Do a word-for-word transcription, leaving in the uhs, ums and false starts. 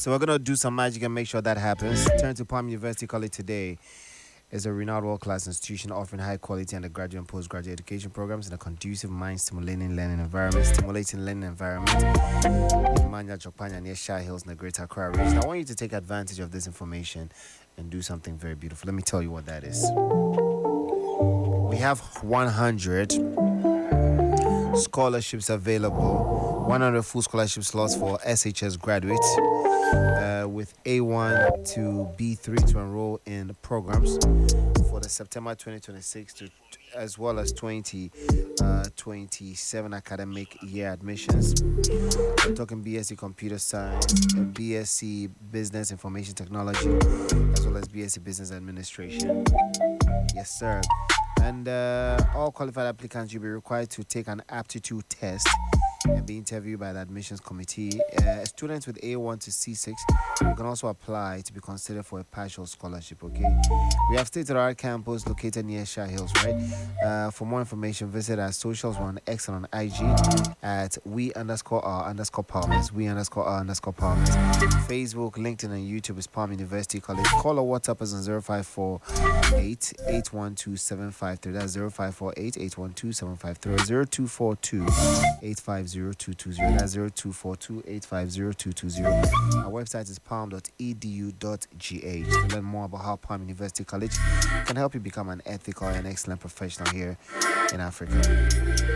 So we're gonna do some magic and make sure that happens. Turn to Palm University College today. Is a renowned world-class institution offering high-quality undergraduate and postgraduate education programs in a conducive, mind-stimulating learning environment, stimulating learning environment in Manya Chokpanya near Shah Hills in the Greater Accra region. I want you to take advantage of this information and do something very beautiful. Let me tell you what that is. We have one hundred scholarships available, one hundred full scholarship slots for S H S graduates uh, with A one to B three to enroll in programs for the September twenty twenty-six to as well as twenty twenty-seven academic year admissions. We're talking B S c Computer Science, B S c Business Information Technology, as well as B S c Business Administration. Yes, sir. And uh, all qualified applicants will be required to take an aptitude test and be interviewed by the admissions committee. Uh, students with A one to C six, you can also apply to be considered for a partial scholarship, okay? We have state-of-the-art campus located near Shah Hills, right? Uh, for more information, visit our socials on X and on I G at we underscore r underscore Palmers, we underscore r underscore Palmers. Facebook, LinkedIn, and YouTube is Palm University College. Call or WhatsApp us on zero five four eight, eight one two, seven five three. That's zero five four eight, eight one two, seven five three, or zero two four two, eight five zero two two zero. That's zero two four two, eight five zero two two zero. Our website is palm dot e d u dot g h to learn more about how Palm University College can help you become an ethical and excellent professional here in Africa.